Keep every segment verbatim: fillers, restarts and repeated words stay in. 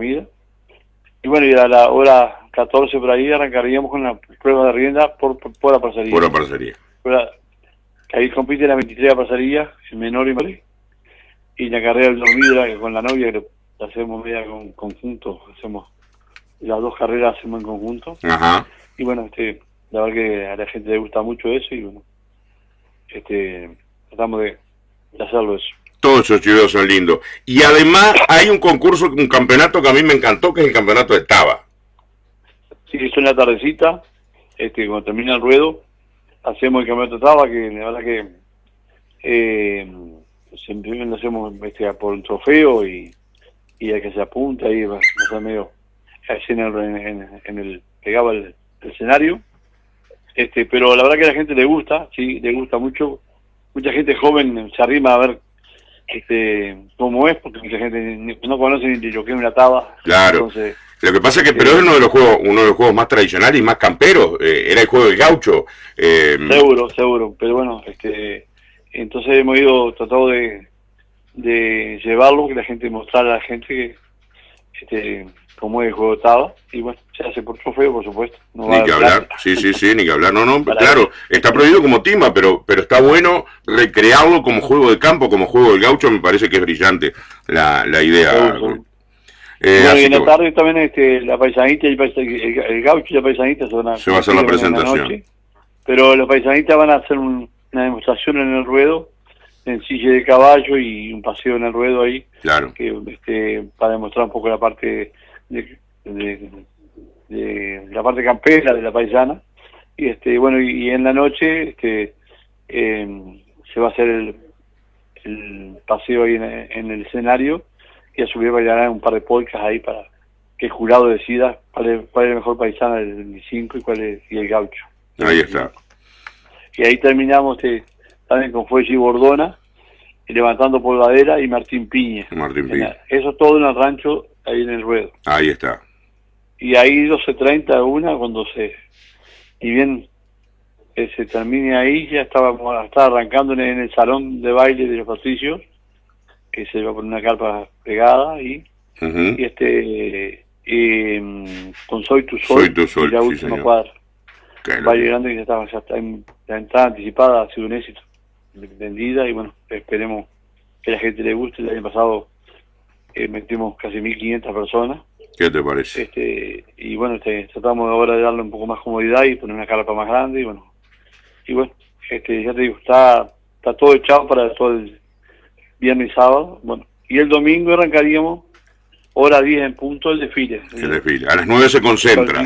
comida. Y bueno, y a la hora catorce por ahí arrancaríamos con la prueba de rienda por, por, por la parcería. Por la parcería. Que ahí compiten las veintitrés parcerías, menor y mayor. Y la carrera del dormida con la novia, que la hacemos media con conjunto, hacemos las dos carreras hacemos en conjunto. Ajá. Y bueno, este, la verdad que a la gente le gusta mucho eso y bueno, este, tratamos de, de hacerlo eso. Todos esos chiveos son lindos. Y además hay un concurso, un campeonato que a mí me encantó, que es el campeonato de Taba. Sí, eso en la tardecita, este, cuando termina el ruedo, hacemos el campeonato de Taba, que la verdad que eh, siempre lo hacemos este, por un trofeo y, y el que se apunta ahí va a ser medio así en el, en, en el pegaba el, el escenario. Este, pero la verdad que a la gente le gusta, sí, le gusta mucho. Mucha gente joven se arrima a ver este cómo es, porque mucha gente ni, no conoce ni lo que es una Taba. Claro. Entonces, lo que pasa es que, este, pero es uno de los juegos, uno de los juegos más tradicionales y más camperos, eh, era el juego del gaucho. Eh, seguro, seguro, pero bueno, este, entonces hemos ido tratado de, de llevarlo, que la gente mostrara a la gente que este cómo es el juego de Taba, y bueno, se hace por trofeo, por supuesto. No ni que hablar, sí, sí, sí, ni que hablar, no, no, Para claro, ver. está prohibido como timba, pero pero está bueno recrearlo como juego de campo, como juego del gaucho, me parece que es brillante la, la idea. Seguro, seguro. Eh, bueno, y en la que, tarde también este, la paisanita, y el, paisa, el, el gaucho y la paisanita se van a, se va a hacer la presentación. Noche, pero los paisanitas van a hacer un, una demostración en el ruedo, en silla de caballo y un paseo en el ruedo ahí, claro, que este, para demostrar un poco la parte de, de, de la parte campera de la paisana. Y este bueno, y, y en la noche este eh, se va a hacer el, el paseo ahí en, en el escenario, y a su vez bailarán un par de polcas ahí para que el jurado decida cuál es, cuál es la mejor paisana del veinticinco y cuál es y el gaucho. Ahí está. Y ahí terminamos este, también con Fuelle y Bordona, y Levantando Polvadera y Martín Piña. Martín Piña. La, eso todo en el rancho, ahí en el ruedo. Ahí está. Y ahí doce treinta una, cuando se, y bien eh, se termine ahí, ya estábamos estaba arrancando en, en el salón de baile de los Patricios, que se va a poner una carpa pegada y, uh-huh. y este eh, con Soy tu Sol, Soy tu Sol, y la sí, última señor. cuadra. Qué Baile grande que ya estaba, ya está en, la entrada anticipada ha sido un éxito, vendida, y bueno, esperemos que a la gente le guste. El año pasado eh, metimos casi mil quinientas personas. ¿Qué te parece? Este, y bueno, este, tratamos ahora de darle un poco más comodidad y poner una carpa más grande, y bueno, y bueno, este, ya te digo, está, está todo echado para todo el viernes y sábado. Bueno, y el domingo arrancaríamos hora diez en punto el desfile. El desfile. A las nueve se concentra.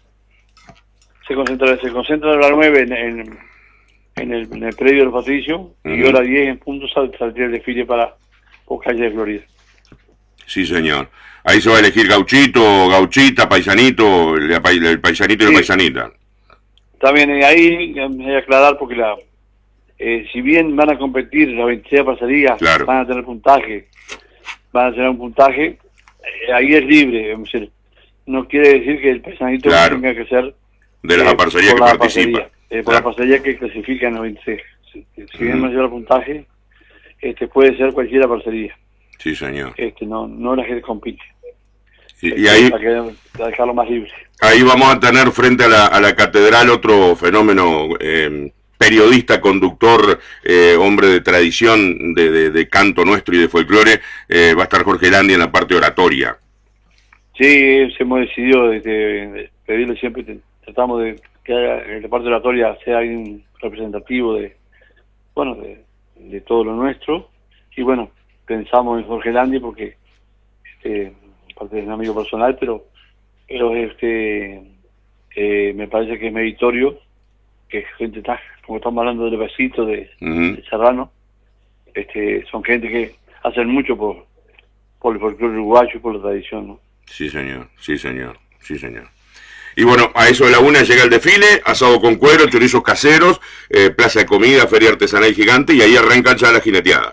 Se concentra, se concentra a las nueve en, en, en, el, en el predio del Patricio, uh-huh. y hora diez en punto sal, saldría el desfile para por calle de Florida. Sí, señor. Ahí se va a elegir gauchito, gauchita, paisanito, el, el paisanito y sí. La paisanita. También eh, ahí me voy a aclarar porque la eh, si bien van a competir las veintiséis parcerías, claro. van a tener puntaje, van a tener un puntaje, eh, ahí es libre, es decir, no quiere decir que el paisanito claro. tenga que ser de las eh, parcerías que la participan. Parcería, eh, por claro. la parcería que clasifican los veintiséis. Si, si bien uh-huh. no lleva el puntaje, este puede ser cualquier parcería. Sí, señor. Este no no la que compite. Y, este, y ahí para, que, para dejarlo más libre. Ahí vamos a tener frente a la, a la catedral otro fenómeno, eh, periodista, conductor, eh, hombre de tradición de, de, de canto nuestro y de folclore, eh, va a estar Jorge Landi en la parte oratoria. Sí, hemos decidido de, de, de pedirle siempre, te, tratamos de que en la parte oratoria sea alguien representativo de, bueno, de, de todo lo nuestro, y bueno, pensamos en Jorge Landi porque este, aparte es un amigo personal, pero pero este eh, me parece que es meritorio que gente está, como estamos hablando del besito de, uh-huh. de Serrano, este son gente que hacen mucho por por el folclore uruguayo y por la tradición, ¿no? Sí, señor, sí, señor, sí, señor. Y bueno, a eso de la una llega el desfile, asado con cuero, chorizos caseros, eh, plaza de comida, feria artesanal gigante, y ahí arrancan ya la jineteada.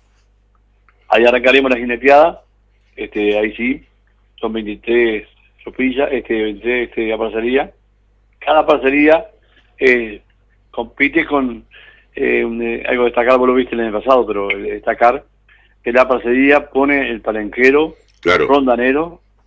Ahí arrancaremos la jineteada, este, ahí sí, son veintitrés sopillas, este, veintitrés este, parcería. Cada parcería eh, compite con eh, un, eh, algo destacar, vos lo viste el año pasado, pero destacar que la parcería pone el palenquero, claro. rondanero